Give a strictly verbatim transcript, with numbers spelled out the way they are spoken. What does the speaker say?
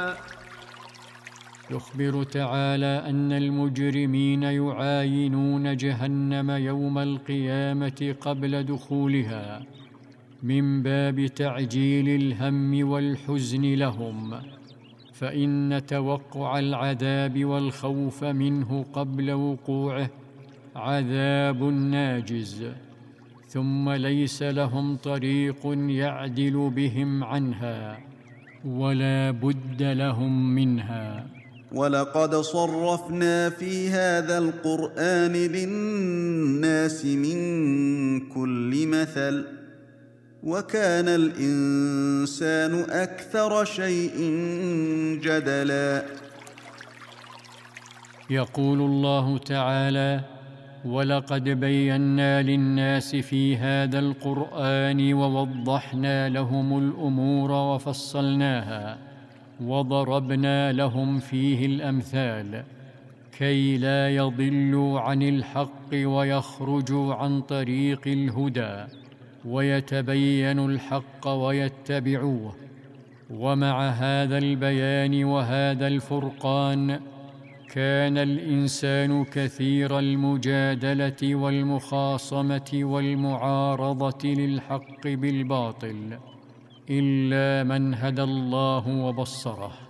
يخبر تعالى أن المجرمين يعاينون جهنم يوم القيامة قبل دخولها من باب تعجيل الهم والحزن لهم، فإن توقع العذاب والخوف منه قبل وقوعه عذاب ناجز، ثم ليس لهم طريق يعدل بهم عنها ولا بد لهم منها. ولقد صرفنا في هذا القرآن للناس من كل مثل وكان الإنسان أكثر شيء جدلا. يقول الله تعالى: ولقد بينا للناس في هذا القرآن ووضحنا لهم الأمور وفصلناها وضربنا لهم فيه الأمثال كي لا يضلوا عن الحق ويخرجوا عن طريق الهدى ويتبينوا الحق ويتبعوه. ومع هذا البيان وهذا الفرقان كان الإنسان كثير المجادلة والمخاصمة والمعارضة للحق بالباطل إلا من هدى الله وبصره.